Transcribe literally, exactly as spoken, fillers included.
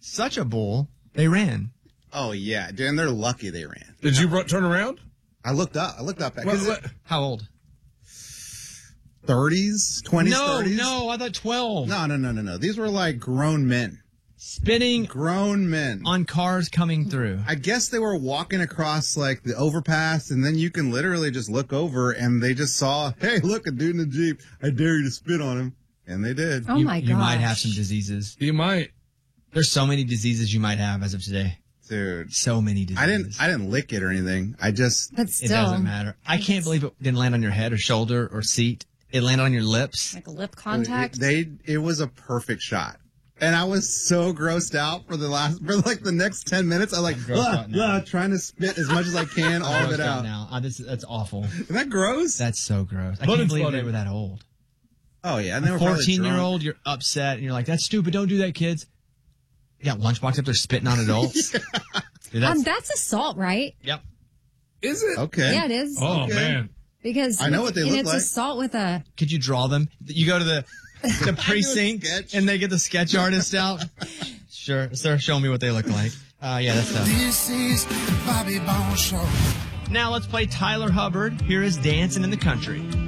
such a bull, they ran. Oh, yeah. Dude, and they're lucky they ran. Did you run, turn around? I looked up. I looked up. What, what? How old? thirties, twenties, no, thirties? No, I thought twelve. No, no, no, no, no. These were like grown men. Spitting grown men on cars coming through. I guess they were walking across like the overpass, and then you can literally just look over and they just saw, hey, look, a dude in a Jeep. I dare you to spit on him. And they did. Oh, you, my God. You might have some diseases. You might. There's so many diseases you might have as of today. Dude. So many diseases. I didn't I didn't lick it or anything. I just. But still. It doesn't matter. I can't believe it didn't land on your head or shoulder or seat. It landed on your lips. Like lip contact? It, they, it was a perfect shot. And I was so grossed out for the last, for like the next ten minutes. I was like, ah, ah, trying to spit as much as I can, all of it out. Now. Uh, this, that's awful. Isn't that gross? That's so gross. I But can't it's believe funny. they were that old. Oh, yeah. And they A were probably fourteen-year-old, drunk. you're upset, and you're like, that's stupid. Don't do that, kids. You got Lunchbox up there spitting on adults. Yeah. Dude, that's, Um, that's assault, right? Yep. Is it? Okay. Yeah, it is. Oh, Okay. man. Because I know what they and look it's like. assault with a. Could you draw them? You go to the the precinct sketch. and they get the sketch artist out. Sure, sir. Show me what they look like. Uh, yeah, that's tough. This is the Bobby Bones Show. Now let's play Tyler Hubbard. Here is Dancing in the Country.